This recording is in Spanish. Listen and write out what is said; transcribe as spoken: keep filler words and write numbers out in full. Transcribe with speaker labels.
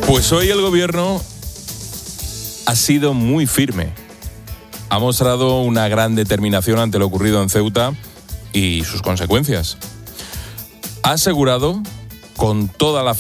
Speaker 1: Pues hoy el gobierno ha sido muy firme. Ha mostrado una gran determinación ante lo ocurrido en Ceuta y sus consecuencias. Ha asegurado con toda la